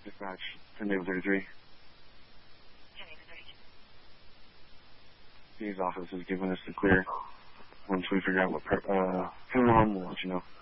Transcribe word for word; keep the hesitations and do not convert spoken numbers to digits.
Dispatch, ten David thirty-three. ten David thirty-two. His office is giving us the clear. Once we figure out what, per, uh, come on, we'll let you know.